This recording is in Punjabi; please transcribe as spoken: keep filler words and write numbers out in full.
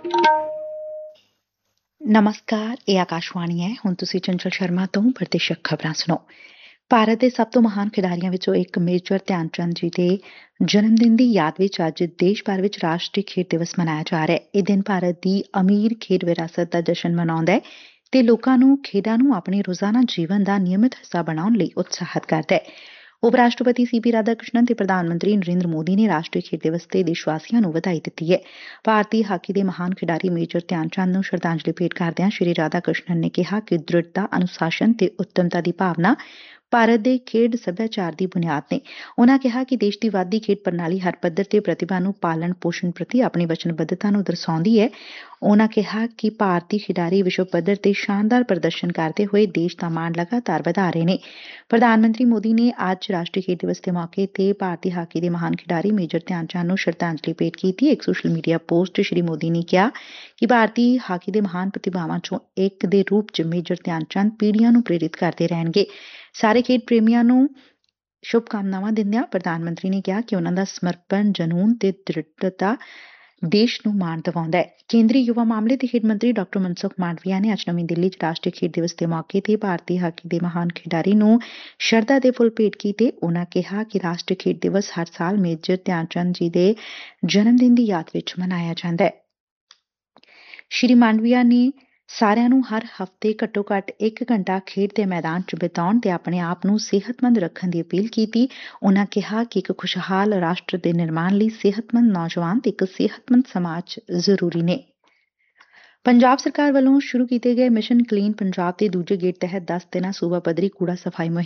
ਨਮਸਕਾਰ, ਇਹ ਆਕਾਸ਼ਵਾਣੀ ਹੈ। ਹੁਣ ਤੁਸੀਂ ਚੰਚਲ ਸ਼ਰਮਾ ਤੋਂ ਪ੍ਰਤੀਸ਼ਕ ਖਬਰਾਂ ਸੁਣੋ। ਭਾਰਤ ਦੇ ਸਭ ਤੋਂ ਮਹਾਨ ਖਿਡਾਰੀਆਂ ਵਿੱਚੋਂ ਇੱਕ ਮੇਜਰ ਧਿਆਨ ਚੰਦ ਜੀ ਦੇ ਜਨਮ ਦਿਨ ਦੀ ਯਾਦ ਵਿੱਚ ਅੱਜ ਦੇਸ਼ ਭਰ ਵਿੱਚ ਰਾਸ਼ਟਰੀ ਖੇਡ ਦਿਵਸ ਮਨਾਇਆ ਜਾ ਰਿਹਾ ਹੈ। ਇਹ ਦਿਨ ਭਾਰਤ ਦੀ ਅਮੀਰ ਖੇਡ ਵਿਰਾਸਤ ਦਾ ਜਸ਼ਨ ਮਨਾਉਂਦਾ ਹੈ ਤੇ ਲੋਕਾਂ ਨੂੰ ਖੇਡਾਂ ਨੂੰ ਆਪਣੇ ਰੋਜ਼ਾਨਾ ਜੀਵਨ ਦਾ ਨਿਯਮਿਤ ਹਿੱਸਾ ਬਣਾਉਣ ਲਈ ਉਤਸ਼ਾਹਿਤ ਕਰਦਾ ਹੈ। ਉਪ ਰਾਸ਼ਟਰਪਤੀ ਸੀ ਪੀ ਰਾਧਾ ਕ੍ਰਿਸ਼ਨਨ ਤੇ ਪ੍ਰਧਾਨ ਮੰਤਰੀ ਨਰਿੰਦਰ ਮੋਦੀ ਨੇ ਰਾਸ਼ਟਰੀ ਖੇਡ ਦਿਵਸ ਤੇ ਦੇਸ਼ ਵਾਸੀਆਂ ਨੂੰ ਵਧਾਈ ਦਿੱਤੀ ਹੈ। ਭਾਰਤੀ ਹਾਕੀ ਦੇ ਮਹਾਨ ਖਿਡਾਰੀ ਮੇਜਰ ਧਿਆਨ ਚੰਦ ਨੂੰ ਸ਼ਰਧਾਂਜਲੀ ਭੇਟ ਕਰਦਿਆਂ ਸ੍ਰੀ ਰਾਧਾ ਕ੍ਰਿਸ਼ਨਨ ਨੇ ਕਿਹਾ ਕਿ ਦ੍ਰਿੜਤਾ, ਅਨੁਸ਼ਾਸਨ ਤੇ ਉੱਤਮਤਾ ਦੀ ਭਾਵਨਾ ਭਾਰਤ ਦੇ ਖੇਡ ਸੱਭਿਆਚਾਰ ਦੀ ਬੁਨਿਆਦ ਨੇ। ਉਨੂਾਂ ਕਿਹਾ ਕਿ ਦੇਸ਼ ਦੀ ਵੱਧਦੀ ਖੇਡ ਪ੍ਰਣਾਲੀ ਹਰ ਪੱਧਰ ਤੇ ਪ੍ਰਤਿਭਾ ਨੂੰ ਪਾਲਣ ਪੋਸ਼ਣ ਪ੍ਰਤੀ ਆਪਣੀ ਵਚਨਬੱਧਤਾ ਨੂੰ ਦਰਸਾਉਂਦੀ ਹੈ। ਉਨੂਾਂ ਕਿਹਾ ਕਿ ਭਾਰਤੀ ਖਿਡਾਰੀ ਵਿਸ਼ਵ ਪੱਧਰ ਤੇ ਸ਼ਾਨਦਾਰ ਪ੍ਰਦਰਸ਼ਨ ਕਰਦੇ ਹੋਏ ਦੇਸ਼ ਦਾ ਮਾਣ ਲਗਾਤਾਰ ਵਧਾ ਰਹੇ ਨੇ। ਪ੍ਰਧਾਨ ਮੰਤਰੀ ਮੋਦੀ ਨੇ ਅੱਜ ਰਾਸ਼ਟਰੀ ਖੇਡ ਦਿਵਸ ਦੇ ਮੌਕੇ ਤੇ ਭਾਰਤੀ ਹਾਕੀ ਦੇ ਮਹਾਨ ਖਿਡਾਰੀ ਮੇਜਰ ਧਿਆਨ ਚੰਦ ਨੂੰ ਸ਼ਰਧਾਂਜਲੀ ਭੇਟ ਕੀਤੀ। ਇੱਕ ਸੋਸ਼ਲ ਮੀਡੀਆ ਪੋਸਟ 'ਚ ਸ੍ਰੀ ਮੋਦੀ ਨੇ ਕਿਹਾ ਕਿ ਭਾਰਤੀ ਹਾਕੀ ਦੇ ਮਹਾਨ ਪ੍ਰਤਿਭਾਵਾਂ 'ਚੋਂ ਇੱਕ ਦੇ ਰੂਪ 'ਚ ਮੇਜਰ ਧਿਆਨ ਚੰਦ ਪੀੜ੍ਹੀਆਂ ਨੂੰ ਪ੍ਰੇਰਿਤ ਕਰਦੇ ਰਹਿਣਗੇ। ਸਾਰੇ ਖੇਡ ਪ੍ਰੇਮੀਆਂ ਨੂੰ ਸ਼ੁਭ ਕਾਮਨਾਵਾਂ ਦਿੰਦਿਆਂ ਪ੍ਰਧਾਨ ਮੰਤਰੀ ਨੇ ਕਿਹਾ ਕਿ ਉਨੂਾਂ ਦਾ ਸਮਰਪਣ, ਜਨੂੰਨ ਤੇ ਦ੍ਰਿੜਤਾ ਦੇਸ਼ ਨੂੰ ਮਾਣ ਦਿਵਾਉਂਦਾ ਹੈ। ਕੇਂਦਰੀ ਯੁਵਾ ਮਾਮਲੇ ਤੇ ਖੇਡ ਮੰਤਰੀ ਡਾ ਮਨਸੁਖ ਮਾਂਡਵੀਆ ਨੇ ਅੱਜ ਨਵੀਂ ਦਿੱਲੀ 'ਚ ਰਾਸ਼ਟਰੀ ਖੇਡ ਦਿਵਸ ਦੇ ਮੌਕੇ ਤੇ ਭਾਰਤੀ ਹਾਕੀ ਦੇ ਮਹਾਨ ਖਿਡਾਰੀ ਨੂੰ ਸ਼ਰਧਾ ਦੇ ਫੁੱਲ ਭੇਟ ਕੀਤੇ। ਉਨੂਾਂ ਕਿਹਾ ਕਿ ਰਾਸ਼ਟਰੀ ਖੇਡ ਦਿਵਸ ਹਰ ਸਾਲ ਮੇਜਰ ਧਿਆਨ ਚੰਦ ਜੀ ਦੇ ਜਨਮ ਦਿਨ ਦੀ ਯਾਦ ਵਿੱਚ ਮਨਾਇਆ ਜਾਂਦਾ ਹੈ। ਸ੍ਰੀ ਮਾਂਡਵੀਆ ਨੇ ਸਾਰਿਆਂ ਨੂੰ ਹਰ ਹਫ਼ਤੇ ਘੱਟੋ ਘੱਟ ਇੱਕ ਘੰਟਾ ਖੇਡ ਦੇ ਮੈਦਾਨ 'ਚ ਬਿਤਾਉਣ ਤੇ ਆਪਣੇ ਆਪ ਨੂੰ ਸਿਹਤਮੰਦ ਰੱਖਣ ਦੀ ਅਪੀਲ ਕੀਤੀ। ਉਨੂਾਂ ਕਿਹਾ ਕਿ ਇੱਕ ਖੁਸ਼ਹਾਲ ਰਾਸ਼ਟਰ ਦੇ ਨਿਰਮਾਣ ਲਈ ਸਿਹਤਮੰਦ ਨੌਜਵਾਨ ਤੇ ਇੱਕ ਸਿਹਤਮੰਦ ਸਮਾਜ ਜ਼ਰੂਰੀ ਨੇ। ਪੰਜਾਬ ਸਰਕਾਰ ਵੱਲੋਂ ਸ਼ੁਰੂ ਕੀਤੇ ਗਏ ਮਿਸ਼ਨ ਕਲੀਨ ਪੰਜਾਬ ਦੇ ਦੂਜੇ ਗੇੜ ਤਹਿਤ ਦਸ ਦਿਨਾਂ ਸੂਬਾ ਪੱਧਰੀ ਕੂੜਾ ਸਫ਼ਾਈ ਮੁਹਿੰਮ